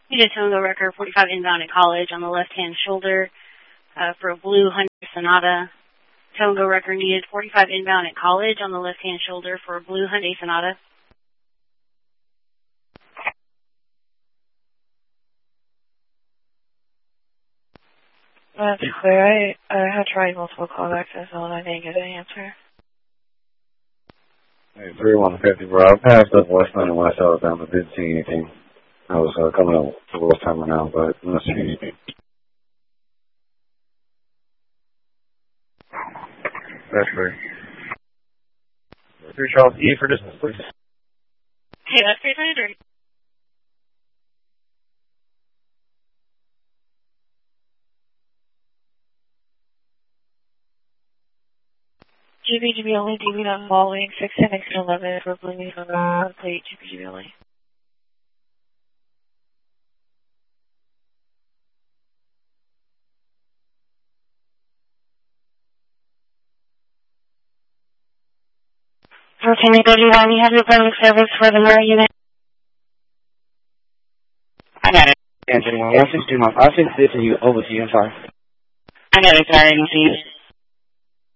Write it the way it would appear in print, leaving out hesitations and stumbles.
Need a Tonga record 45 inbound at College on the left-hand shoulder for a blue Hyundai Sonata. Tonga record needed 45 inbound at College on the left-hand shoulder for a blue Hyundai Sonata. That's clear. I had tried multiple callbacks as well and I didn't get an answer. Hey, 3150, bro. I passed up West London, West Alabama. Didn't see anything. I was coming up for West Timer now, but I didn't see anything. That's great. 3 Charles E for distance, please. Hey, that's 323. GBGB only, DB not following, 610 11 for Blue News on the plate, GBGB only. For 1031, you have your public service for the Murray unit. I got it. 1031, I'll send it to you, I'm sorry. I got it, sorry, I didn't see you.